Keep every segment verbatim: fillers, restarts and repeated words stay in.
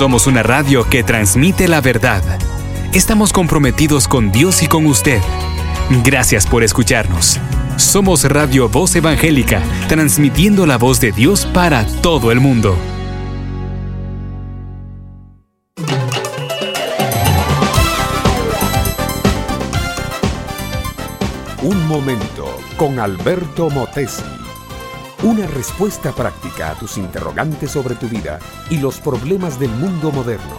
Somos una radio que transmite la verdad. Estamos comprometidos con Dios y con usted. Gracias por escucharnos. Somos Radio Voz Evangélica, transmitiendo la voz de Dios para todo el mundo. Un momento con Alberto Motesi. Una respuesta práctica a tus interrogantes sobre tu vida y los problemas del mundo moderno.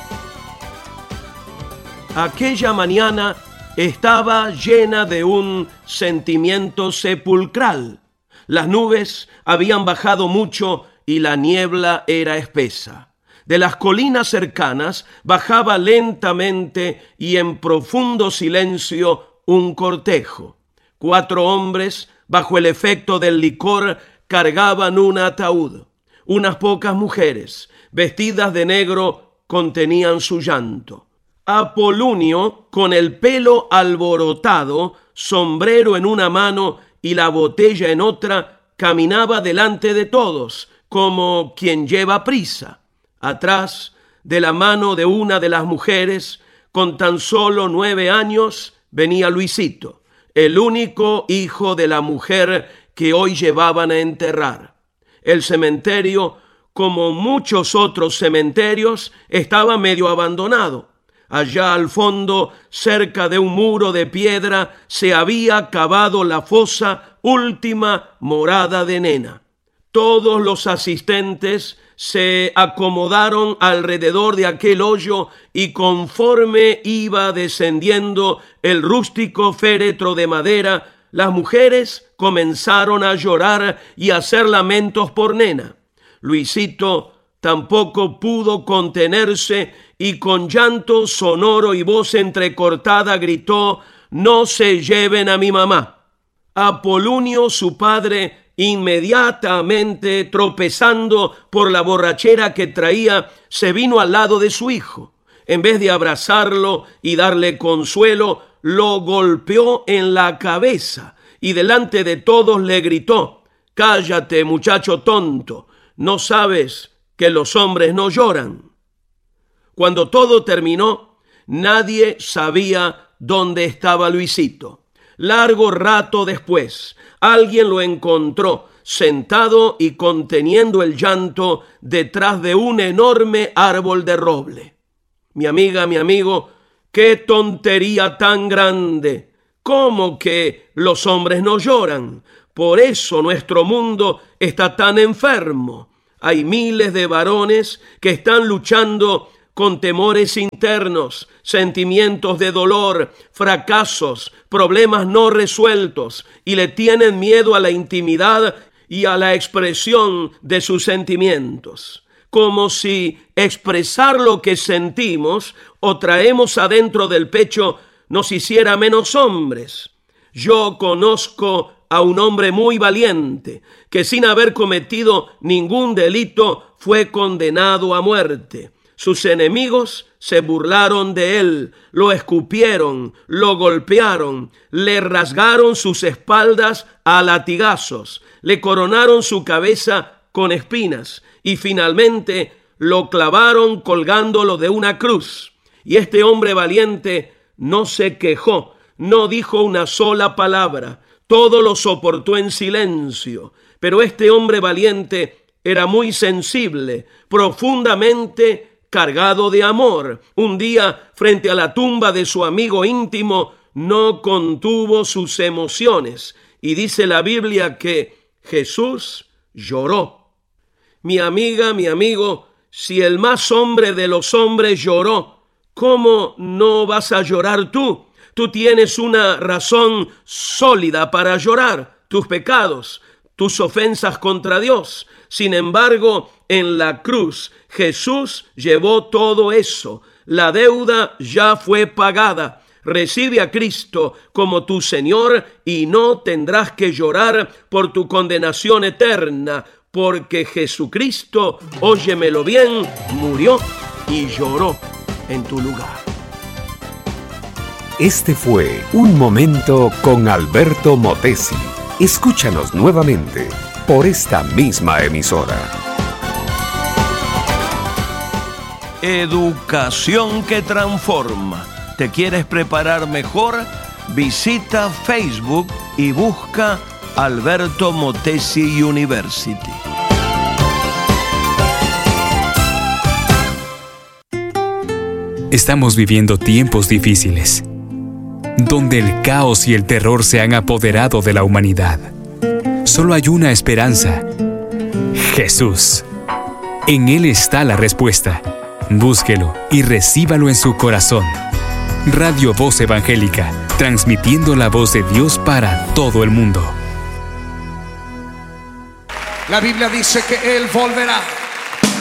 Aquella mañana estaba llena de un sentimiento sepulcral. Las nubes habían bajado mucho y la niebla era espesa. De las colinas cercanas bajaba lentamente y en profundo silencio un cortejo. Cuatro hombres, bajo el efecto del licor, cargaban un ataúd. Unas pocas mujeres, vestidas de negro, contenían su llanto. Apolunio, con el pelo alborotado, sombrero en una mano y la botella en otra, caminaba delante de todos, como quien lleva prisa. Atrás, de la mano de una de las mujeres, con tan solo nueve años, venía Luisito, el único hijo de la mujer que hoy llevaban a enterrar. El cementerio, como muchos otros cementerios, estaba medio abandonado. Allá al fondo, cerca de un muro de piedra, se había cavado la fosa última morada de Nena. Todos los asistentes se acomodaron alrededor de aquel hoyo y conforme iba descendiendo el rústico féretro de madera, las mujeres comenzaron a llorar y a hacer lamentos por Nena. Luisito tampoco pudo contenerse y con llanto sonoro y voz entrecortada gritó: «No se lleven a mi mamá». Apolunio, su padre, inmediatamente tropezando por la borrachera que traía, se vino al lado de su hijo. En vez de abrazarlo y darle consuelo, lo golpeó en la cabeza y delante de todos le gritó: «Cállate, muchacho tonto, ¿no sabes que los hombres no lloran?». Cuando todo terminó, nadie sabía dónde estaba Luisito. Largo rato después, alguien lo encontró sentado y conteniendo el llanto detrás de un enorme árbol de roble. Mi amiga, mi amigo, qué tontería tan grande. ¿Cómo que los hombres no lloran? Por eso nuestro mundo está tan enfermo. Hay miles de varones que están luchando con temores internos, sentimientos de dolor, fracasos, problemas no resueltos, y le tienen miedo a la intimidad y a la expresión de sus sentimientos. Como si expresar lo que sentimos o traemos adentro del pecho nos hiciera menos hombres. Yo conozco a un hombre muy valiente que sin haber cometido ningún delito fue condenado a muerte. Sus enemigos se burlaron de él, lo escupieron, lo golpearon, le rasgaron sus espaldas a latigazos, le coronaron su cabeza con espinas y finalmente lo clavaron colgándolo de una cruz. Y este hombre valiente no se quejó, no dijo una sola palabra, todo lo soportó en silencio. Pero este hombre valiente era muy sensible, profundamente cargado de amor. Un día, frente a la tumba de su amigo íntimo, no contuvo sus emociones. Y dice la Biblia que Jesús lloró. Mi amiga, mi amigo, si el más hombre de los hombres lloró, ¿cómo no vas a llorar tú? Tú tienes una razón sólida para llorar, tus pecados, tus ofensas contra Dios. Sin embargo, en la cruz, Jesús llevó todo eso. La deuda ya fue pagada. Recibe a Cristo como tu Señor y no tendrás que llorar por tu condenación eterna, porque Jesucristo, óyemelo bien, murió y lloró en tu lugar. Este fue Un Momento con Alberto Motesi. Escúchanos nuevamente por esta misma emisora. Educación que transforma. ¿Te quieres preparar mejor? Visita Facebook y busca Alberto Motesi University. Estamos viviendo tiempos difíciles, donde el caos y el terror se han apoderado de la humanidad. Solo hay una esperanza: Jesús. En Él está la respuesta. Búsquelo y recíbalo en su corazón. Radio Voz Evangélica, transmitiendo la voz de Dios para todo el mundo. La Biblia dice que Él volverá.